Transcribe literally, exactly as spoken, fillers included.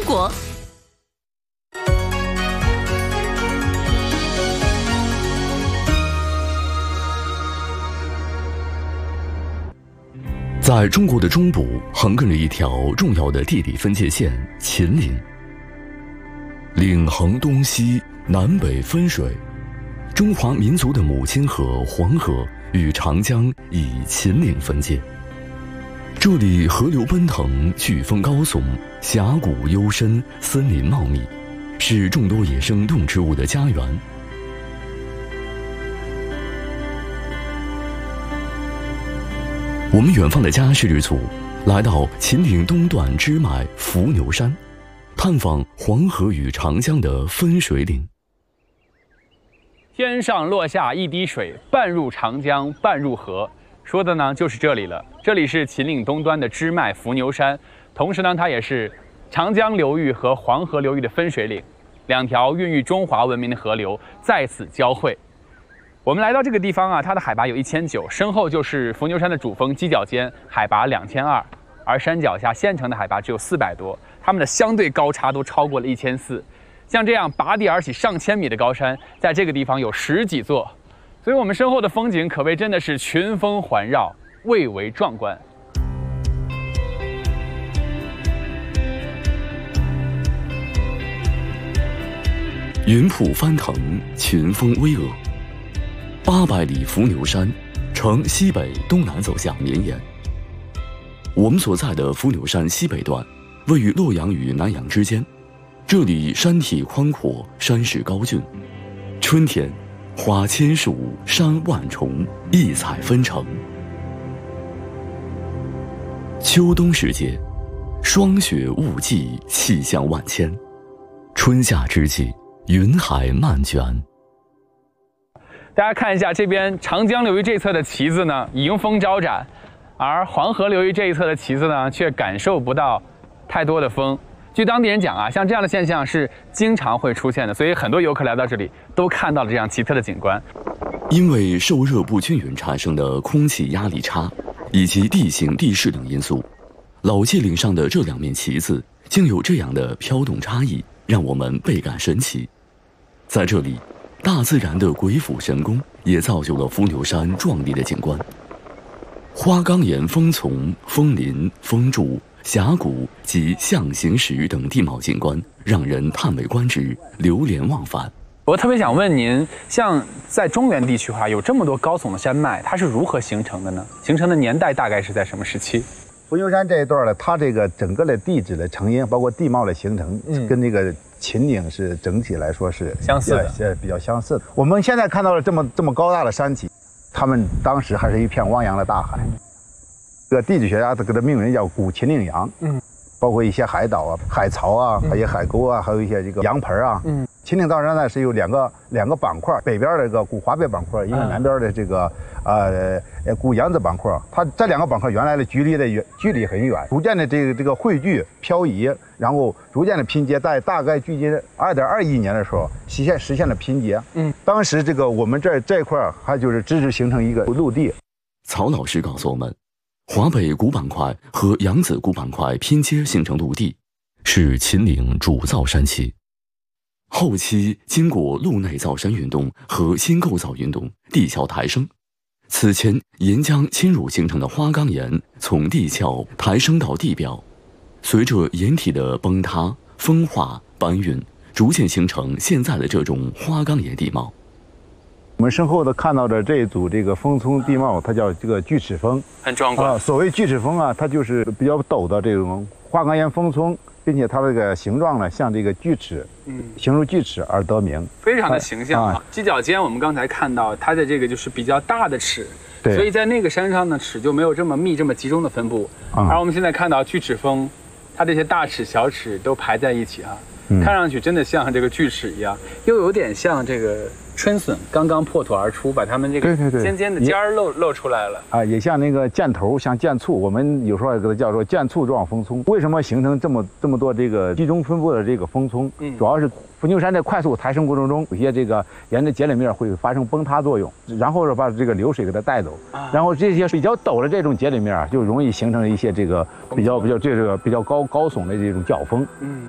国。 在中国的中部横亘着一条重要的地理分界线——秦岭。岭横东西，南北分水，中华民族的母亲河黄河与长江以秦岭分界。这里河流奔腾，巨峰高耸，峡谷幽深，森林茂密，是众多野生动植物的家园。我们远方的家事日组来到秦岭东段支脉伏牛山，探访黄河与长江的分水岭。 天上落下一滴水，半入长江，半入河，说的呢就是这里了。这里是秦岭东端的支脉伏牛山，同时呢，它也是长江流域和黄河流域的分水岭，两条孕育中华文明的河流在此交汇。我们来到这个地方啊，它的海拔有一千九，身后就是伏牛山的主峰犄角尖，海拔两千二，而山脚下县城的海拔只有四百多，它们的相对高差都超过了一千四。像这样拔地而起上千米的高山，在这个地方有十几座，所以我们身后的风景可谓真的是群峰环绕，蔚为壮观。 云瀑翻腾，群峰巍峨。八百里伏牛山呈西北东南走向绵延。我们所在的伏牛山西北段位于洛阳与南阳之间，这里山体宽阔，山势高峻。春天花千树，山万重，异彩纷呈。秋冬时节，霜雪雾霁，气象万千。春夏之际，云海漫卷。 大家看一下这边长江流域这侧的旗子呢，迎风招展，而黄河流域这一侧的旗子呢，却感受不到太多的风。据当地人讲啊，像这样的现象是经常会出现的，所以很多游客来到这里都看到了这样奇特的景观。 因为受热不均匀产生的空气压力差，以及地形地势等因素，老界岭上的这两面旗子竟有这样的飘动差异，让我们倍感神奇。在这里，大自然的鬼斧神工也造就了伏牛山壮丽的景观。花岗岩峰丛、峰林、峰柱、峡谷及象形石等地貌景观，让人叹为观止，流连忘返。 我特别想问您，像在中原地区的话，有这么多高耸的山脉，它是如何形成的呢？形成的年代大概是在什么时期？ 伏牛山这一段呢，它这个整个的地质的成因，包括地貌的形成，嗯、跟这个秦岭是整体来说是相似的， 呃，比较相似的。我们现在看到了这么这么高大的山体，他们当时还是一片汪洋的大海。这个地质学家他给它命名叫古秦岭洋，嗯，包括一些海岛啊、海槽啊，还有海沟啊，还有一些这个洋盆啊，嗯。秦岭造山呢是有两个两个板块，北边的这个古华北板块，一个南边的这个呃古扬子板块。它这两个板块原来的距离的远距离很远，逐渐的这个这个汇聚漂移，然后逐渐的拼接，在大概距今二点二亿年的时候实现实现了拼接。嗯，当时这个我们这这块还就是直直形成一个陆地。 曹老师告诉我们，华北古板块和扬子古板块拼接形成陆地，是秦岭主造山期。后期经过陆内造山运动和新构造运动，地壳抬升。此前岩浆侵入形成的花岗岩从地壳抬升到地表，随着岩体的崩塌、风化、搬运，逐渐形成现在的这种花岗岩地貌。 我们身后的看到的这一组这个峰丛地貌，它叫这个锯齿峰， 很壮观。 啊，所谓锯齿峰啊，它就是比较陡的这种花岗岩峰丛。并且它这个形状呢，像这个锯齿，嗯，形如锯齿而得名， 非常的形象啊。犄角尖，我们刚才看到它的这个就是比较大的齿， 对， 所以在那个山上呢，齿就没有这么密、这么集中的分布。嗯、而我们现在看到锯齿峰，它这些大齿、小齿都排在一起啊，嗯、看上去真的像这个锯齿一样，又有点像这个春笋刚刚破土而出，把它们这个尖尖的尖儿露露出来了啊，也像那个箭头，像箭簇，我们有时候也给它叫做箭簇状峰丛。为什么形成这么这么多这个集中分布的这个峰丛？嗯，主要是伏牛山在快速抬升过程中，有些这个沿着节理面会发生崩塌作用，然后是把这个流水给它带走，啊、然后这些比较陡的这种节理面就容易形成一些这个比较比较这个比较高高耸的这种角峰。嗯。